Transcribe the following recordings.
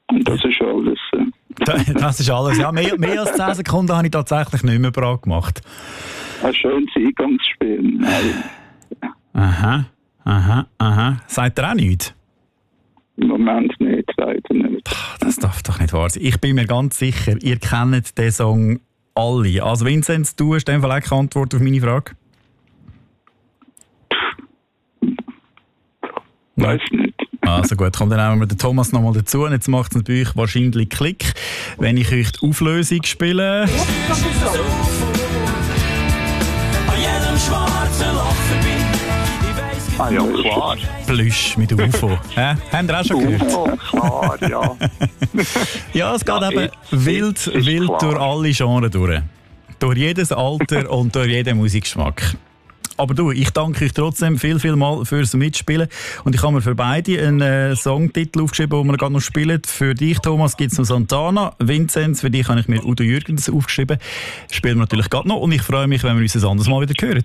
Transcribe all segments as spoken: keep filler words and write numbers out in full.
Und das ist alles. Äh. Das ist alles. Ja, mehr, mehr als zehn Sekunden habe ich tatsächlich nicht mehr bereit gemacht. Ein schönes Eingangsspiel. Aha, aha, aha. Sagt ihr auch nichts? Im Moment nicht, leider nicht. Das darf doch nicht wahr sein. Ich bin mir ganz sicher, ihr kennt den Song alle. Also Vinzenz, du hast in dem Fall auch keine Antwort auf meine Frage? Weiß nicht. Also gut, komm, dann nehmen wir den Thomas nochmal dazu. Und jetzt macht es bei euch wahrscheinlich Klick, wenn ich euch die Auflösung spiele. An jedem schwarzen Loch vorbei. Ah ja, klar. Plüsch mit U F O. Hä? Habt ihr auch schon gehört? U F O, klar, ja. Ja, es geht Ja, eben ist- wild, ist wild klar. durch alle Genres durch. Durch jedes Alter und durch jeden Musikgeschmack. Aber du, ich danke euch trotzdem viel, viel mal fürs Mitspielen. Und ich habe mir für beide einen äh, Songtitel aufgeschrieben, den wir gerade noch spielen. Für dich, Thomas, gibt es noch Santana. Vinzenz, für dich habe ich mir Udo Jürgens aufgeschrieben. Spielen wir natürlich gerade noch. Und ich freue mich, wenn wir uns ein anderes Mal wieder hören.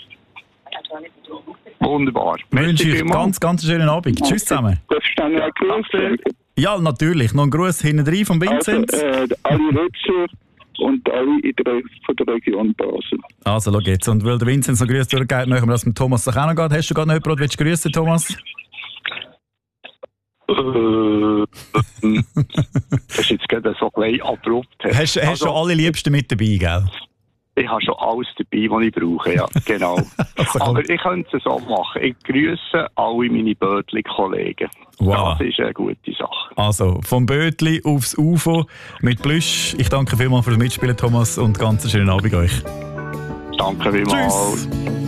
Wunderbar. Ich wünsche euch vielmals. ganz, ganz einen schönen Abend. Tschüss zusammen. Darfst du dann auch grüßen? Ja, natürlich. Noch einen Gruß hinten rein von Also, Vinzenz. äh, alle Rutzer und alle in der, von der Region Basel. Also, schau jetzt. Und weil der Vinzenz noch Grüße durchgeht, möchten wir das mit Thomas auch noch geht. Hast du gerade noch jemanden, willst du grüßen, Thomas? Äh, das ist jetzt gerade so gleich abrupt. Hast, hast Also, schon alle Liebsten mit dabei, gell? Ich habe schon alles dabei, was ich brauche, ja, genau. Also, komm. Aber ich könnte es so machen. Ich grüße alle meine Bödli-Kollegen. Wow. Das ist eine gute Sache. Also, vom Bötli aufs U F O mit Plüsch. Ich danke vielmals fürs Mitspielen, Thomas, und ganz einen schönen Abend euch. Danke vielmals. Tschüss.